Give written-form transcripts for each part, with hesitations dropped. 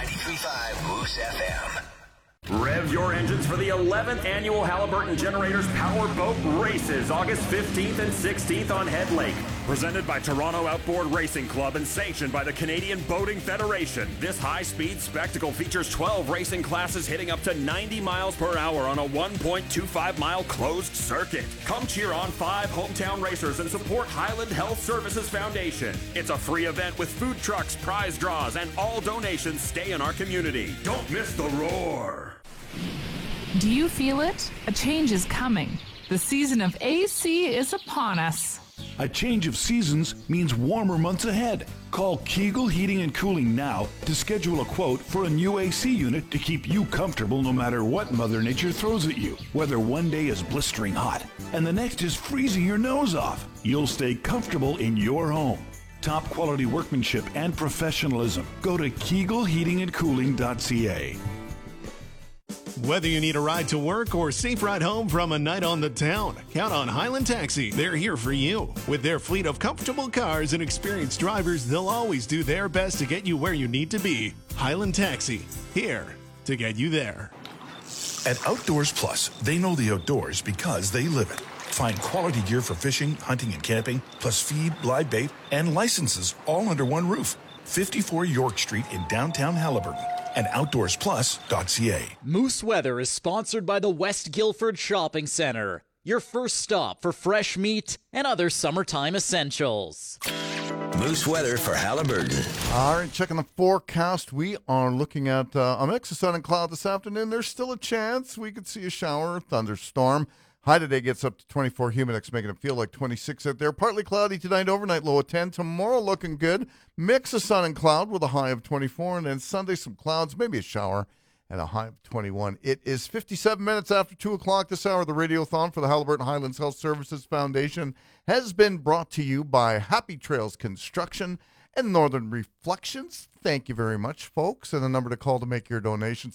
93.5 Moose FM. Rev your engines for the 11th annual Halliburton Generators Power Boat Races, August 15th and 16th on Head Lake. Presented by Toronto Outboard Racing Club and sanctioned by the Canadian Boating Federation. This high-speed spectacle features 12 racing classes hitting up to 90 miles per hour on a 1.25-mile closed circuit. Come cheer on 5 hometown racers and support Highland Health Services Foundation. It's a free event with food trucks, prize draws, and all donations stay in our community. Don't miss the roar. Do you feel it? A change is coming. The season of AC is upon us. A change of seasons means warmer months ahead. Call Kegel Heating and Cooling now to schedule a quote for a new AC unit to keep you comfortable no matter what Mother Nature throws at you. Whether one day is blistering hot and the next is freezing your nose off, you'll stay comfortable in your home. Top quality workmanship and professionalism. Go to kegelheatingandcooling.ca. Whether you need a ride to work or safe ride home from a night on the town, count on Highland Taxi. They're here for you. With their fleet of comfortable cars and experienced drivers, they'll always do their best to get you where you need to be. Highland Taxi, here to get you there. At Outdoors Plus, they know the outdoors because they live it. Find quality gear for fishing, hunting, and camping, plus feed, live bait, and licenses all under one roof. 54 York Street in downtown Halliburton. And outdoorsplus.ca. Moose Weather is sponsored by the West Guildford Shopping Centre, your first stop for fresh meat and other summertime essentials. Moose Weather for Halliburton. All right, checking the forecast. We are looking at a mix of sun and cloud this afternoon. There's still a chance we could see a shower or thunderstorm. High today gets up to 24 humidex, making it feel like 26 out there. Partly cloudy tonight, overnight low of 10. Tomorrow looking good. Mix of sun and cloud with a high of 24. And then Sunday some clouds, maybe a shower, and a high of 21. It is 57 minutes after 2 o'clock this hour. The Radiothon for the Halliburton Highlands Health Services Foundation has been brought to you by Happy Trails Construction and Northern Reflections. Thank you very much, folks. And the number to call to make your donation,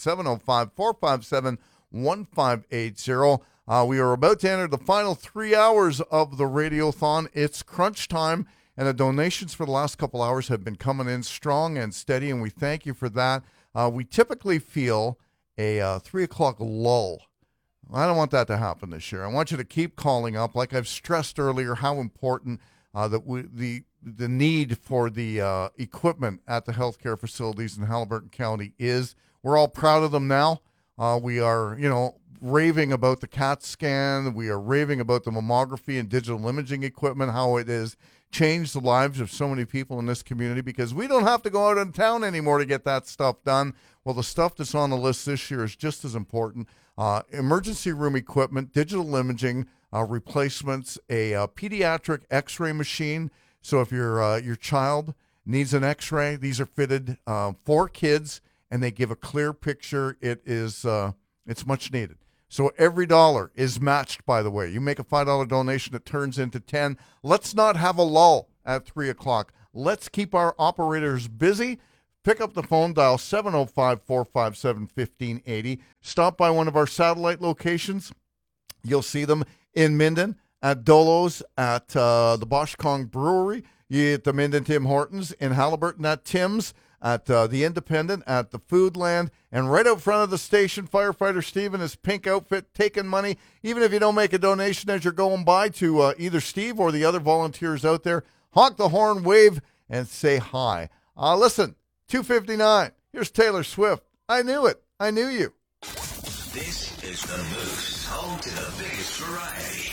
705-457-1580. We are about to enter the final 3 hours of the Radiothon. It's crunch time, and the donations for the last couple hours have been coming in strong and steady, and we thank you for that. We typically feel a 3 o'clock lull. I don't want that to happen this year. I want you to keep calling up. Like I've stressed earlier, how important the need for the equipment at the healthcare facilities in Halliburton County is. We're all proud of them now. We are, raving about the CAT scan. We are raving about the mammography and digital imaging equipment, how it has changed the lives of so many people in this community because we don't have to go out in town anymore to get that stuff done. Well, the stuff that's on the list this year is just as important. Emergency room equipment, digital imaging, replacements, a pediatric x-ray machine. So if your child needs an x-ray, these are fitted for kids, and they give a clear picture. It's much needed. So every dollar is matched, by the way. You make a $5 donation, it turns into 10. Let's not have a lull at 3 o'clock. Let's keep our operators busy. Pick up the phone, dial 705-457-1580. Stop by one of our satellite locations. You'll see them in Minden, at Dolo's, at the Bosch Kong Brewery, at the Minden Tim Hortons, in Halliburton at Tim's, at the Independent, at the Foodland, and right out front of the station, firefighter Steve in his pink outfit taking money. Even if you don't make a donation as you're going by to either Steve or the other volunteers out there, honk the horn, wave, and say hi. Listen, 2:59. Here's Taylor Swift. I knew it. I knew you. This is the Moose, home to the biggest variety.